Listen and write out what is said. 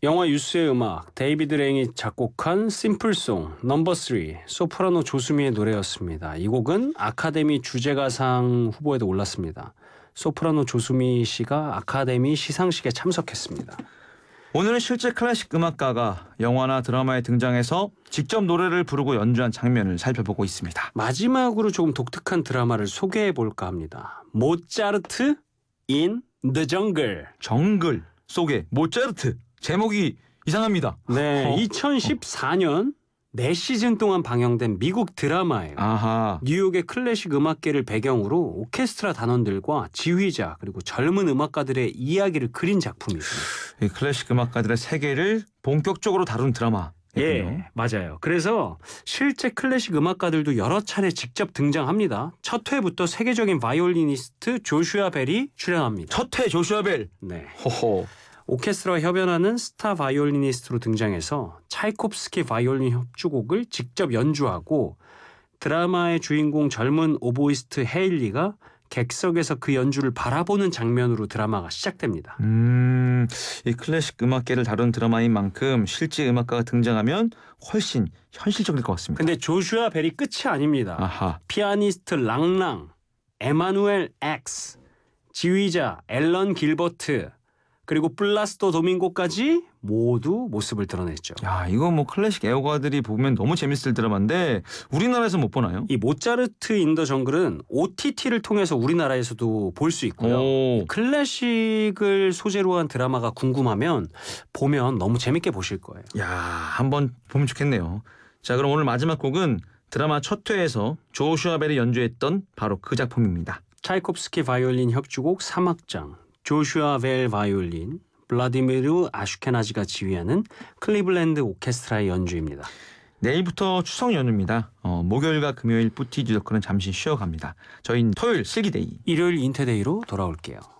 영화 유스의 음악, 데이비드 랭이 작곡한 심플송 넘버 3 소프라노 조수미의 노래였습니다. 이 곡은 아카데미 주제가상 후보에도 올랐습니다. 소프라노 조수미 씨가 아카데미 시상식에 참석했습니다. 오늘은 실제 클래식 음악가가 영화나 드라마에 등장해서 직접 노래를 부르고 연주한 장면을 살펴보고 있습니다. 마지막으로 조금 독특한 드라마를 소개해볼까 합니다. 모차르트 인 더 정글. 정글 속의 모차르트. 제목이 이상합니다. 네, 2014년 4시즌 동안 방영된 미국 드라마예요. 아하. 뉴욕의 클래식 음악계를 배경으로 오케스트라 단원들과 지휘자 그리고 젊은 음악가들의 이야기를 그린 작품이죠. 이 클래식 음악가들의 세계를 본격적으로 다룬 드라마. 예, 맞아요. 그래서 실제 클래식 음악가들도 여러 차례 직접 등장합니다. 첫 회부터 세계적인 바이올리니스트 조슈아 벨이 출연합니다. 첫 회 조슈아 벨. 네. 호호. 오케스트라와 협연하는 스타 바이올리니스트로 등장해서 차이콥스키 바이올린 협주곡을 직접 연주하고 드라마의 주인공 젊은 오보이스트 헤일리가 객석에서 그 연주를 바라보는 장면으로 드라마가 시작됩니다. 이 클래식 음악계를 다룬 드라마인 만큼 실제 음악가가 등장하면 훨씬 현실적일 것 같습니다. 근데 조슈아 벨이 끝이 아닙니다. 아하. 피아니스트 랑랑, 에마누엘 엑스, 지휘자 앨런 길버트, 그리고 플라스토 도밍고까지 모두 모습을 드러냈죠. 야, 이거 뭐 클래식 애호가들이 보면 너무 재밌을 드라마인데 우리나라에서 못 보나요? 이 모차르트 인 더 정글은 OTT를 통해서 우리나라에서도 볼 수 있고요. 오. 클래식을 소재로 한 드라마가 궁금하면 보면 너무 재밌게 보실 거예요. 야, 한번 보면 좋겠네요. 자, 그럼 오늘 마지막 곡은 드라마 첫 회에서 조슈아 벨이 연주했던 바로 그 작품입니다. 차이콥스키 바이올린 협주곡 3악장, 조슈아 벨 바이올린, 블라디미르 아슈케나지가 지휘하는 클리블랜드 오케스트라의 연주입니다. 내일부터 추석 연휴입니다. 목요일과 금요일 뿌티 주더크는 잠시 쉬어갑니다. 저희는 토요일 슬기데이. 일요일 인테데이로 돌아올게요.